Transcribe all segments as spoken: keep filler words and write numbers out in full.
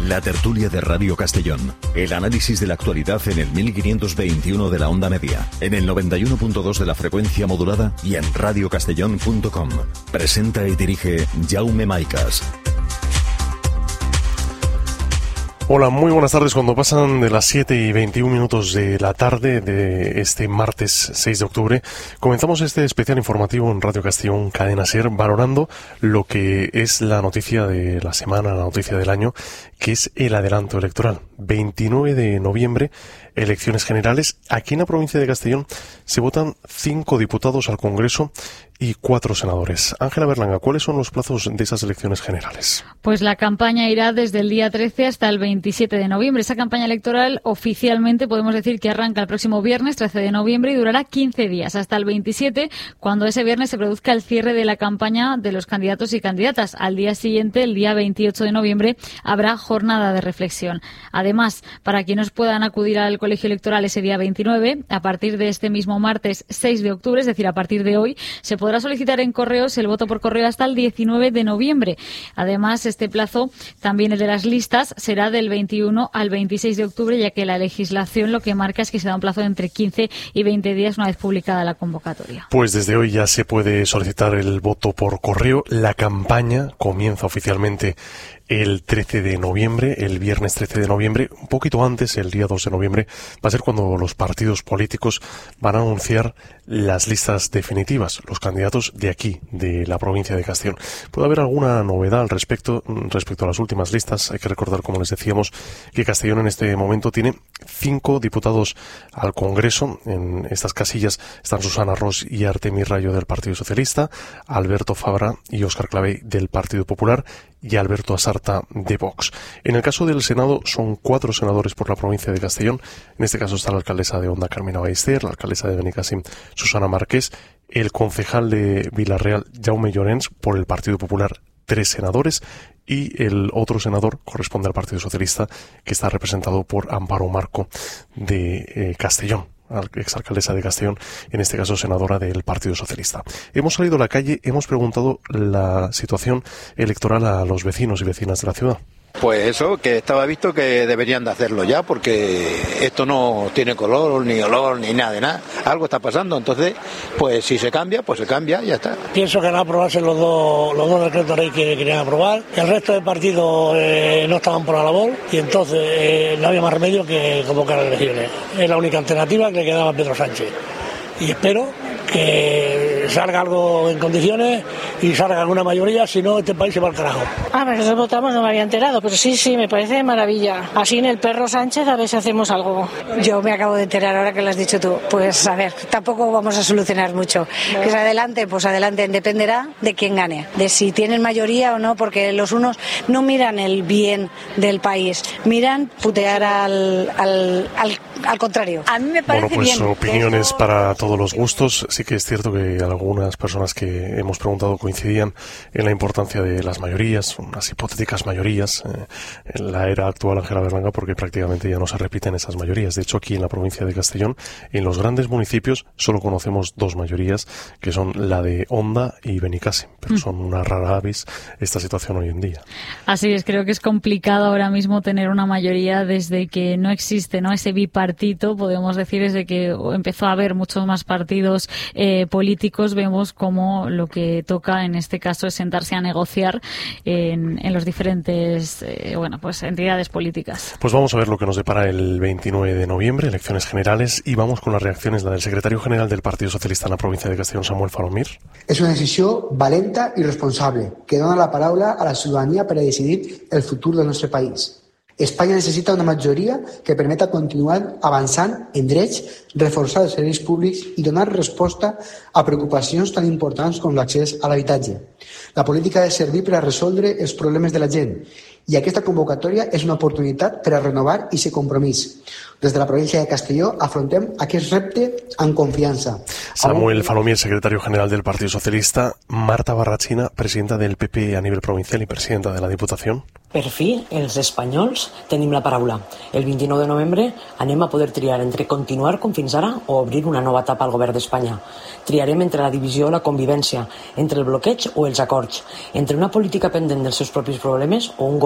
La tertulia de Radio Castellón. El análisis de la actualidad en el mil quinientos veintiuno de la onda media, en el noventa y uno punto dos de la frecuencia modulada y en radio castellón punto com. Presenta y dirige Jaume Maicas. Hola, muy buenas tardes. Cuando pasan de las siete y veintiún minutos de la tarde de este martes seis de octubre, comenzamos este especial informativo en Radio Castellón Cadena SER, valorando lo que es la noticia de la semana, la noticia del año, que es el adelanto electoral. veintinueve de noviembre, elecciones generales. Aquí en la provincia de Castellón se votan cinco diputados al Congreso y cuatro senadores. Ángela Berlanga, ¿cuáles son los plazos de esas elecciones generales? Pues la campaña irá desde el día trece hasta el veintisiete de noviembre. Esa campaña electoral oficialmente podemos decir que arranca el próximo viernes trece de noviembre y durará quince días, hasta el veintisiete, cuando ese viernes se produzca el cierre de la campaña de los candidatos y candidatas. Al día siguiente, el día veintiocho de noviembre, habrá jornada de reflexión. Además, para quienes puedan acudir al colegio electoral ese día veintinueve, a partir de este mismo martes seis de octubre, es decir, a partir de hoy, se podrá solicitar en correos el voto por correo hasta el diecinueve de noviembre. Además, este plazo, también el de las listas, será del veintiuno al veintiséis de octubre, ya que la legislación lo que marca es que se da un plazo de entre quince y veinte días una vez publicada la convocatoria. Pues desde hoy ya se puede solicitar el voto por correo. La campaña comienza oficialmente el trece de noviembre, el viernes trece de noviembre. Un poquito antes, el día dos de noviembre, va a ser cuando los partidos políticos van a anunciar las listas definitivas, los candidatos de aquí, de la provincia de Castellón. Puede haber alguna novedad al respecto, respecto a las últimas listas. Hay que recordar, como les decíamos, que Castellón en este momento tiene cinco diputados al Congreso. En estas casillas están Susana Ros y Artemí Rayo del Partido Socialista, Alberto Fabra y Óscar Clavell del Partido Popular y Alberto Asarta de Vox. En el caso del Senado son cuatro senadores por la provincia de Castellón. En este caso está la alcaldesa de Onda, Carmena Ballester, la alcaldesa de Benicàssim, Susana Márquez, el concejal de Vilarreal, Jaume Llorens, por el Partido Popular, tres senadores, y el otro senador corresponde al Partido Socialista, que está representado por Amparo Marco de eh, Castellón, exalcaldesa de Castellón, en este caso senadora del Partido Socialista. Hemos salido a la calle, hemos preguntado la situación electoral a los vecinos y vecinas de la ciudad. Pues eso, que estaba visto que deberían de hacerlo ya, porque esto no tiene color, ni olor, ni nada de nada. Algo está pasando, entonces, pues si se cambia, pues se cambia y ya está. Pienso que no aprobarse los dos, los dos decretos ley que querían aprobar. El resto de partidos eh, no estaban por la labor y entonces eh, no había más remedio que convocar a elecciones. Es la única alternativa que le quedaba a Pedro Sánchez. Y espero que salga algo en condiciones y salga alguna mayoría, si no este país se va al carajo. Ah, pero nosotros votamos, no me había enterado, pero sí, sí, me parece maravilla. Así en el perro Sánchez a ver si hacemos algo. Yo me acabo de enterar ahora que lo has dicho tú. Pues a ver, tampoco vamos a solucionar mucho. No. Que es adelante, pues adelante, dependerá de quién gane, de si tienen mayoría o no, porque los unos no miran el bien del país, miran putear al, al, al, al contrario. A mí me parece bien. Bueno, pues bien. opiniones Eso... para todos los gustos. Sí que es cierto que algunas personas que hemos preguntado coincidían en la importancia de las mayorías, unas hipotéticas mayorías eh, en la era actual, Ángela Berlanga, porque prácticamente ya no se repiten esas mayorías. De hecho, aquí en la provincia de Castellón, en los grandes municipios, solo conocemos dos mayorías, que son la de Onda y Benicàssim, pero mm. son una rara avis esta situación hoy en día. Así es, creo que es complicado ahora mismo tener una mayoría desde que no existe, ¿no?, ese bipartito, podemos decir, desde que empezó a haber muchos más partidos eh, políticos. Vemos como lo que toca en este caso es sentarse a negociar en, en los diferentes eh, bueno, pues entidades políticas. Pues vamos a ver lo que nos depara el veintinueve de noviembre, elecciones generales, y vamos con las reacciones, la del secretario general del Partido Socialista en la provincia de Castellón, Samuel Falomir. És una decisió valenta i responsable que dona la paraula a la ciutadania per a decidir el futur del nostre país. Espanya necessita una majoria que permeta continuar avançant en drets, reforçar els serveis públics i donar resposta a preocupacions tan importants com l'accés a l'habitatge. La política ha de servir per a resoldre els problemes de la gent i aquesta convocatòria és una oportunitat per a renovar aquest compromís. Des de la província de Castelló afrontem aquest repte amb confiança. Samuel Falomir, secretario general del Partido Socialista. Marta Barrachina, presidenta del P P a nivell provincial i presidenta de la Diputació. Per fi, els espanyols tenim la paraula. El vint-i-nou de novembre anem a poder triar entre continuar com fins ara o obrir una nova etapa al govern d'Espanya. Triarem entre la divisió o la convivència, entre el bloqueig o els acords, entre una política pendent dels seus propis problemes o un govern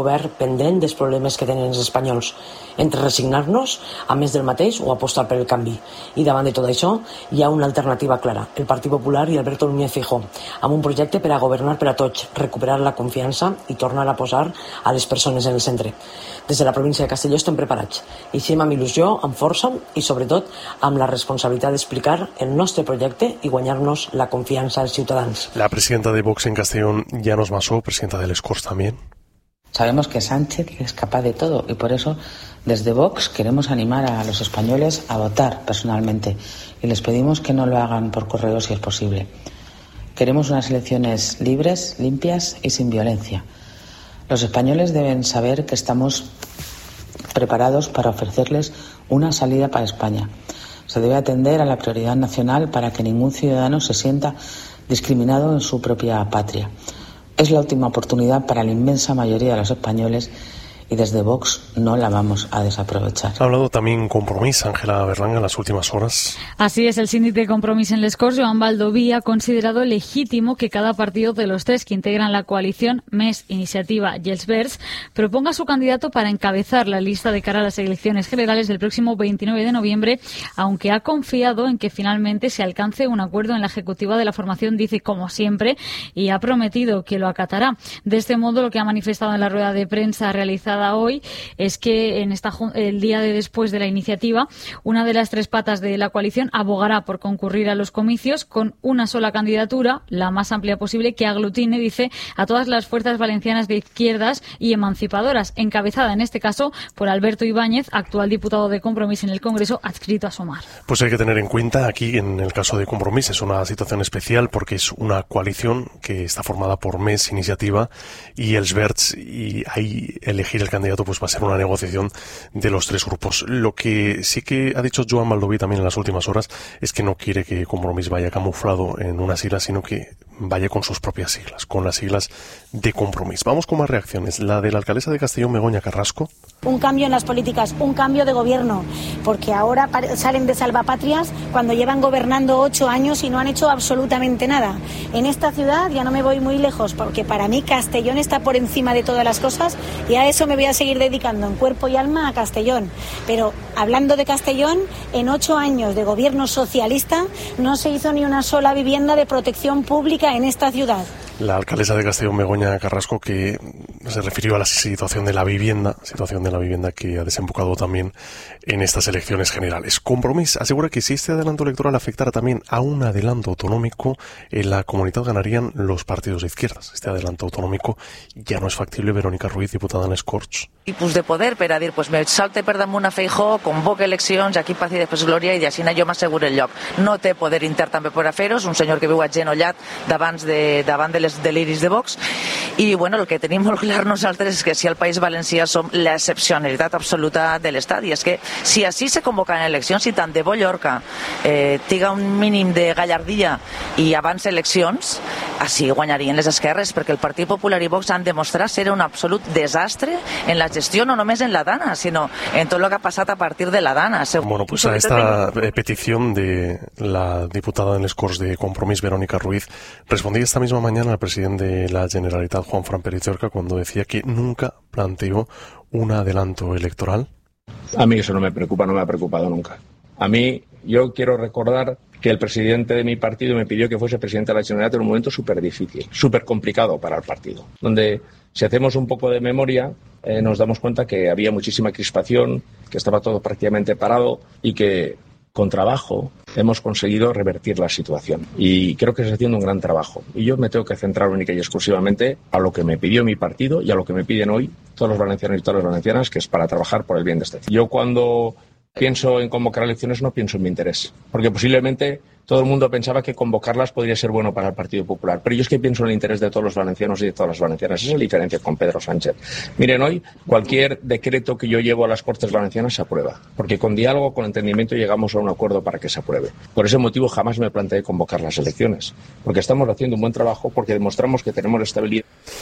govern pendent dels problemes que tenen els espanyols, entre resignar-nos a més del mateix o apostar per el canvi. I davant de tot això hi ha una alternativa clara, el Partit Popular i Alberto Núñez Feijóo, amb un projecte per a governar per a tots, recuperar la confiança i tornar a posar a les persones en el centre. Des de la província de Castelló estem preparats, i així amb il·lusió, amb força i sobretot amb la responsabilitat d'explicar el nostre projecte i guanyar-nos la confiança dels ciutadans. La presidenta de Vox en Castellón, Llanos Masó, presidenta de les Corts también. Sabemos que Sánchez es capaz de todo y por eso desde Vox queremos animar a los españoles a votar personalmente y les pedimos que no lo hagan por correo si es posible. Queremos unas elecciones libres, limpias y sin violencia. Los españoles deben saber que estamos preparados para ofrecerles una salida para España. Se debe atender a la prioridad nacional para que ningún ciudadano se sienta discriminado en su propia patria. Es la última oportunidad para la inmensa mayoría de los españoles y desde Vox no la vamos a desaprovechar. Ha hablado también Compromís, Ángela Berlanga, en las últimas horas. Así es, el síndic de Compromís en les Corts, Joan Baldoví, ha considerado legítimo que cada partido de los tres que integran la coalición Més, Iniciativa y Els Verds proponga a su candidato para encabezar la lista de cara a las elecciones generales del próximo veintinueve de noviembre, aunque ha confiado en que finalmente se alcance un acuerdo en la ejecutiva de la formación, dice como siempre, y ha prometido que lo acatará. De este modo, lo que ha manifestado en la rueda de prensa realizada hoy es que en esta el día de después de la iniciativa, una de las tres patas de la coalición abogará por concurrir a los comicios con una sola candidatura, la más amplia posible, que aglutine, dice, a todas las fuerzas valencianas de izquierdas y emancipadoras, encabezada en este caso por Alberto Ibáñez, actual diputado de Compromís en el Congreso, adscrito a Sumar. Pues hay que tener en cuenta, aquí en el caso de Compromís es una situación especial porque es una coalición que está formada por Més, Iniciativa y Els Verds, y ahí elegir el candidato pues va a ser una negociación de los tres grupos. Lo que sí que ha dicho Joan Baldoví también en las últimas horas es que no quiere que Compromís vaya camuflado en una sigla, sino que vaya con sus propias siglas, con las siglas de Compromís. Vamos con más reacciones. La de la alcaldesa de Castellón, Begoña Carrasco. Un cambio en las políticas, un cambio de gobierno, porque ahora salen de salvapatrias cuando llevan gobernando ocho años y no han hecho absolutamente nada. En esta ciudad ya no me voy muy lejos, porque para mí Castellón está por encima de todas las cosas y a eso me voy a seguir dedicando en cuerpo y alma a Castellón. Pero hablando de Castellón, en ocho años de gobierno socialista no se hizo ni una sola vivienda de protección pública en esta ciudad. La alcaldesa de Castellón, Begoña Carrasco, que se refirió a la situación de la vivienda, situación de la vivienda que ha desembocado también en estas elecciones generales. Compromís asegura que si este adelanto electoral afectara también a un adelanto autonómico, en la comunidad ganarían los partidos de izquierdas. Este adelanto autonómico ya no es factible. Verónica Ruiz, diputada en les Corts. Tipus de poder per a dir, pues me salte per damunt a Feijóo, convoca eleccions, aquí paz i després glòria, i així jo m'asseguro el lloc. No té poder intern també per a fer-ho, és un senyor que viu agenollat davant de, davant de les deliris de Vox, i bueno, el que tenim molt clar nosaltres és que si al País Valencià som l'excepcionalitat absoluta de l'Estat, i és que si així se convoquen eleccions, i tant de bo Llorca eh, tiga un mínim de gallardia i abans eleccions, així guanyarien les esquerres, perquè el Partit Popular i Vox han demostrat ser un absolut desastre en la gestió, no només en la Dana, sino en tot el que ha passat a partir de la Dana. Bueno, pues a esta petición de la diputada en les Corts de Compromís, Verónica Ruiz, respondía esta misma mañana al presidente de la Generalitat, Juan Fran Pérez Llorca, cuando decía que nunca planteó un adelanto electoral. A mí eso no me preocupa, no me ha preocupado nunca. A mí, yo quiero recordar que el presidente de mi partido me pidió que fuese presidente de la Generalitat en un momento súper difícil, súper complicado para el partido, donde si hacemos un poco de memoria eh, nos damos cuenta que había muchísima crispación, que estaba todo prácticamente parado y que con trabajo hemos conseguido revertir la situación. Y creo que se está haciendo un gran trabajo. Y yo me tengo que centrar única y exclusivamente a lo que me pidió mi partido y a lo que me piden hoy todos los valencianos y todas las valencianas, que es para trabajar por el bien de este. Yo cuando pienso en convocar elecciones no pienso en mi interés, porque posiblemente todo el mundo pensaba que convocarlas podría ser bueno para el Partido Popular, pero yo es que pienso en el interés de todos los valencianos y de todas las valencianas. Esa es la diferencia con Pedro Sánchez. Miren, hoy cualquier decreto que yo llevo a las Cortes Valencianas se aprueba, porque con diálogo, con entendimiento llegamos a un acuerdo para que se apruebe. Por ese motivo jamás me planteé convocar las elecciones, porque estamos haciendo un buen trabajo, porque demostramos que tenemos estabilidad.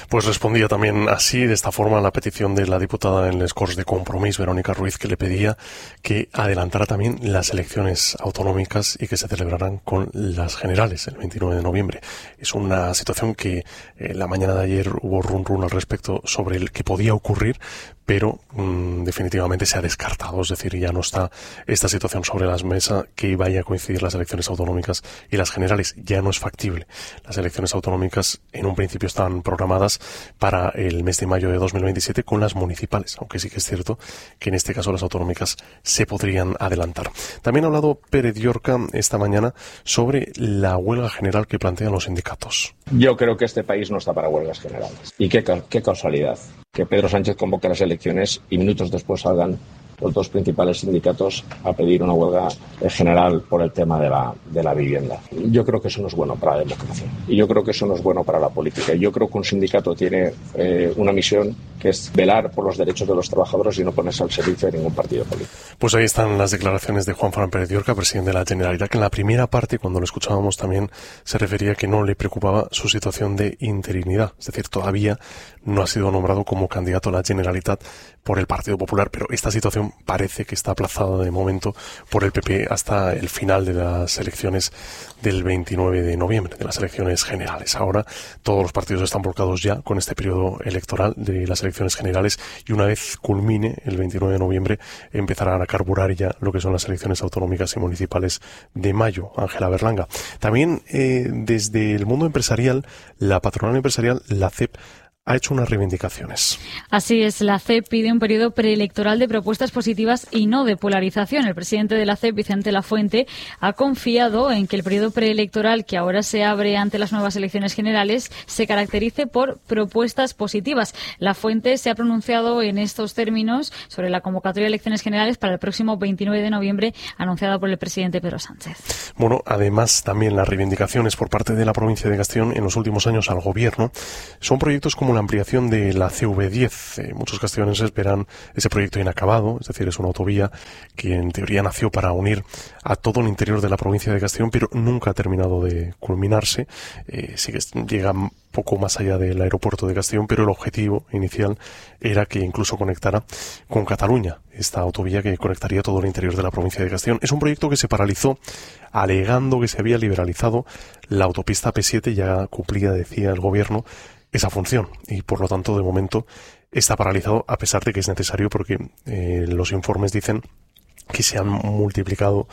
Pues respondía también así, de esta forma, a la petición de la diputada en les Corts de Compromís, Verónica Ruiz, que le pedía que adelantara también las elecciones autonómicas y que se celebraran con las generales el veintinueve de noviembre. Es una situación que eh, la mañana de ayer hubo run run al respecto sobre el que podía ocurrir, pero mmm, definitivamente se ha descartado, es decir, ya no está esta situación sobre la mesa que vaya a coincidir las elecciones autonómicas y las generales. Ya no es factible. Las elecciones autonómicas en un principio están programadas para el mes de mayo de dos mil veintisiete con las municipales, aunque sí que es cierto que en este caso las autonómicas se podrían adelantar. También ha hablado Pérez Llorca esta mañana sobre la huelga general que plantean los sindicatos. Yo creo que este país no está para huelgas generales. Y qué, qué causalidad que Pedro Sánchez convoque las elecciones y minutos después salgan los dos principales sindicatos a pedir una huelga general por el tema de la, de la vivienda. Yo creo que eso no es bueno para la democracia y yo creo que eso no es bueno para la política. Yo creo que un sindicato tiene eh, una misión que es velar por los derechos de los trabajadores y no ponerse al servicio de ningún partido político. Pues ahí están las declaraciones de Juan Fran Pérez Llorca, presidente de la Generalitat, que en la primera parte, cuando lo escuchábamos, también se refería a que no le preocupaba su situación de interinidad. Es decir, todavía no ha sido nombrado como candidato a la Generalitat por el Partido Popular, pero esta situación parece que está aplazada de momento por el P P hasta el final de las elecciones del veintinueve de noviembre, de las elecciones generales. Ahora todos los partidos están volcados ya con este periodo electoral de las elecciones generales y una vez culmine el veintinueve de noviembre empezarán a carburar ya lo que son las elecciones autonómicas y municipales de mayo. Ángela Berlanga. También eh, desde el mundo empresarial, la patronal empresarial, la C E P, ha hecho unas reivindicaciones. Así es, la C E P pide un periodo preelectoral de propuestas positivas y no de polarización. El presidente de la C E P, Vicente Lafuente, ha confiado en que el periodo preelectoral que ahora se abre ante las nuevas elecciones generales se caracterice por propuestas positivas. Lafuente se ha pronunciado en estos términos sobre la convocatoria de elecciones generales para el próximo veintinueve de noviembre, anunciada por el presidente Pedro Sánchez. Bueno, además también las reivindicaciones por parte de la provincia de Castellón en los últimos años al gobierno son proyectos como la ampliación de la C V diez. Eh, muchos castellonenses verán ese proyecto inacabado, es decir, es una autovía que en teoría nació para unir a todo el interior de la provincia de Castellón, pero nunca ha terminado de culminarse. Eh, sí que llega poco más allá del aeropuerto de Castellón, pero el objetivo inicial era que incluso conectara con Cataluña, esta autovía que conectaría todo el interior de la provincia de Castellón. Es un proyecto que se paralizó alegando que se había liberalizado la autopista P siete, ya cumplía, decía el gobierno, esa función y por lo tanto de momento está paralizado a pesar de que es necesario porque eh, los informes dicen que se han multiplicado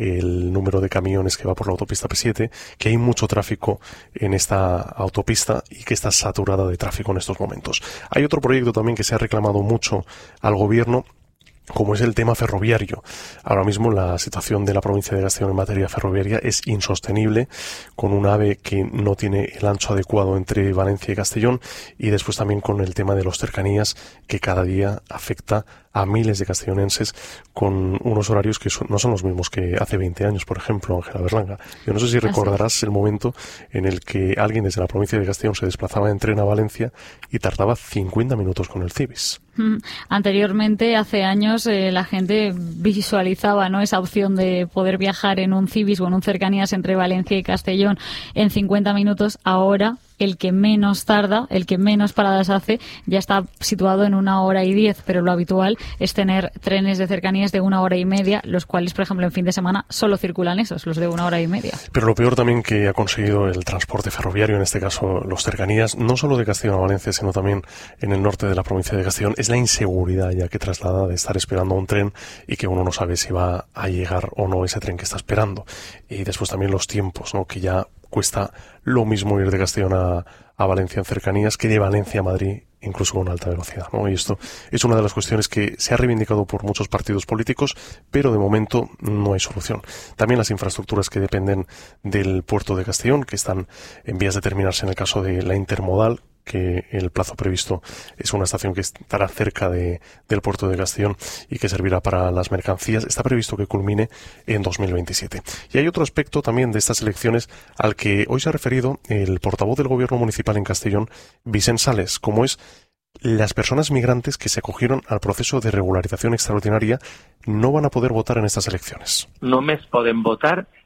el número de camiones que va por la autopista P siete, que hay mucho tráfico en esta autopista y que está saturada de tráfico en estos momentos. Hay otro proyecto también que se ha reclamado mucho al gobierno, como es el tema ferroviario. Ahora mismo la situación de la provincia de Castellón en materia ferroviaria es insostenible, con un AVE que no tiene el ancho adecuado entre Valencia y Castellón, y después también con el tema de los cercanías, que cada día afecta a miles de castellonenses con unos horarios que son, no son los mismos que hace veinte años, por ejemplo, Ángela Berlanga. Yo no sé si recordarás el momento en el que alguien desde la provincia de Castellón se desplazaba en tren a Valencia y tardaba cincuenta minutos con el Cibis. Anteriormente, hace años, eh, la gente visualizaba, ¿no?, esa opción de poder viajar en un Cibis o en un cercanías entre Valencia y Castellón en cincuenta minutos. Ahora, el que menos tarda, el que menos paradas hace, ya está situado en una hora y diez, pero lo habitual es tener trenes de cercanías de una hora y media, los cuales, por ejemplo, en fin de semana solo circulan esos, los de una hora y media. Pero lo peor también que ha conseguido el transporte ferroviario, en este caso los cercanías, no solo de Castellón a Valencia, sino también en el norte de la provincia de Castellón, es la inseguridad ya que traslada de estar esperando a un tren y que uno no sabe si va a llegar o no ese tren que está esperando. Y después también los tiempos, ¿no?, que ya cuesta lo mismo ir de Castellón a, a Valencia en cercanías que de Valencia a Madrid, incluso con alta velocidad, ¿no? Y esto es una de las cuestiones que se ha reivindicado por muchos partidos políticos, pero de momento no hay solución. También las infraestructuras que dependen del puerto de Castellón, que están en vías de terminarse en el caso de la intermodal, que el plazo previsto es una estación que estará cerca de, del puerto de Castellón y que servirá para las mercancías. Está previsto que culmine en dos mil veintisiete. Y hay otro aspecto también de estas elecciones al que hoy se ha referido el portavoz del Gobierno Municipal en Castellón, Vicent Sales, como es las personas migrantes que se acogieron al proceso de regularización extraordinaria no van a poder votar en estas elecciones. Només poden votar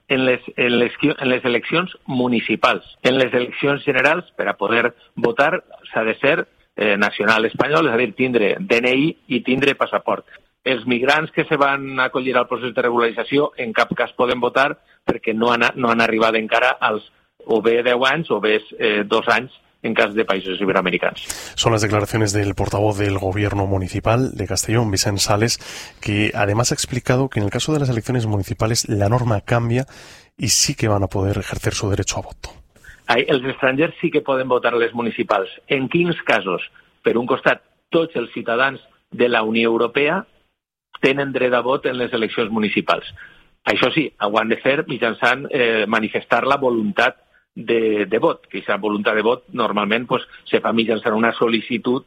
en les, en les, en les eleccions municipals. En les eleccions generals, per a poder votar, s'ha de ser eh, nacional espanyol, és a dir, tindre D N I i tindre passaport. Els migrants que se van acollir al procés de regularització en cap cas poden votar perquè no han, no han arribat encara als o bé deu anys o bé eh, dos anys en cas de países iberoamericanos. Son las declaraciones del portavoz del Gobierno Municipal de Castellón, Vicent Sales, que además ha explicado que en el caso de las elecciones municipales la norma cambia y sí que van a poder ejercer su derecho a voto. Els estrangers sí que poden votar a les municipals. En quins casos? Per un costat, tots els ciutadans de la Unió Europea tenen dret a vot en les eleccions municipals. Això sí, ho han de fer mitjançant eh, manifestar la voluntat De, de vot, que aquesta voluntat de vot normalment pues, se fa mitjançant una sol·licitud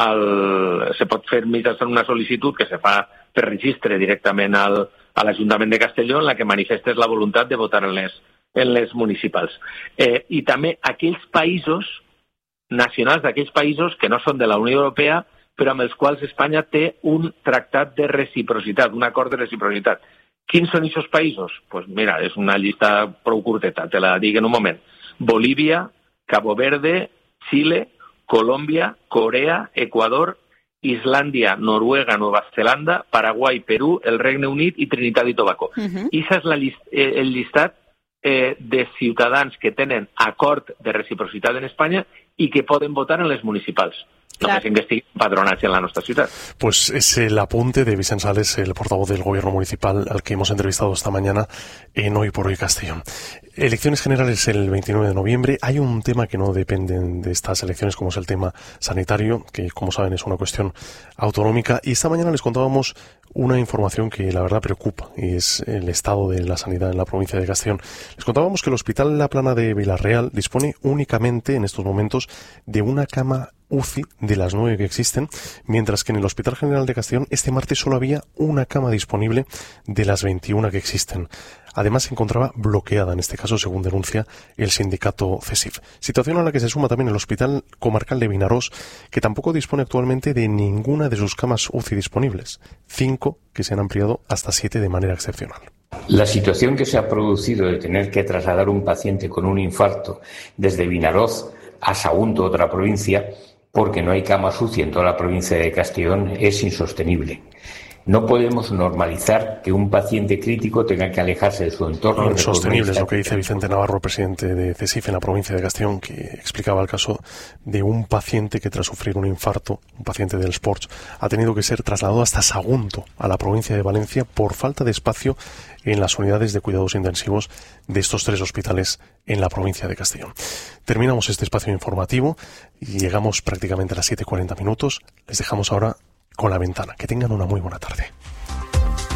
al, se pot fer mitjançant una sol·licitud que se fa per registre directament al, a l'Ajuntament de Castelló en la que manifestes la voluntat de votar en les, en les municipals. Eh, I també aquells països nacionals d'aquells països que no són de la Unió Europea però amb els quals Espanya té un tractat de reciprocitat, un acord de reciprocitat. Quins són aquests països? Pues mira, és una llista prou curteta, te la dic en un moment. Bolívia, Cabo Verde, Chile, Colombia, Corea, Ecuador, Islàndia, Noruega, Nova Zelanda, Paraguai, Perú, el Regne Unit i Trinitat i Tobago. Uh-huh. I això és la llist, eh, el llistat eh, de ciutadans que tenen acord de reciprocitat en Espanya i que poden votar en les municipals. No claro. Que estén empadronats en la nuestra ciudad. Pues es el apunte de Vicent Sales, el portavoz del Gobierno Municipal, al que hemos entrevistado esta mañana en Hoy por Hoy Castellón. Elecciones generales el veintinueve de noviembre. Hay un tema que no depende de estas elecciones, como es el tema sanitario, que como saben es una cuestión autonómica. Y esta mañana les contábamos una información que la verdad preocupa, y es el estado de la sanidad en la provincia de Castellón. Les contábamos que el Hospital La Plana de Villarreal dispone únicamente en estos momentos de una cama U C I de las nueve que existen, mientras que en el Hospital General de Castellón este martes solo había una cama disponible de las veintiuna que existen. Además se encontraba bloqueada, en este caso según denuncia el sindicato CESIF. Situación a la que se suma también el Hospital Comarcal de Vinarós, que tampoco dispone actualmente de ninguna de sus camas U C I disponibles. Cinco que se han ampliado hasta siete de manera excepcional. La situación que se ha producido de tener que trasladar un paciente con un infarto desde Vinarós a Sagunto, otra provincia, porque no hay camas U C I en toda la provincia de Castellón, es insostenible. No podemos normalizar que un paciente crítico tenga que alejarse de su entorno. Insostenible es lo que dice Vicente Navarro, presidente de CESIF en la provincia de Castellón, que explicaba el caso de un paciente que tras sufrir un infarto, un paciente del Sports, ha tenido que ser trasladado hasta Sagunto, a la provincia de Valencia, por falta de espacio en las unidades de cuidados intensivos de estos tres hospitales en la provincia de Castellón. Terminamos este espacio informativo y llegamos prácticamente a las siete y cuarenta minutos. Les dejamos ahora con La Ventana. Que tengan una muy buena tarde.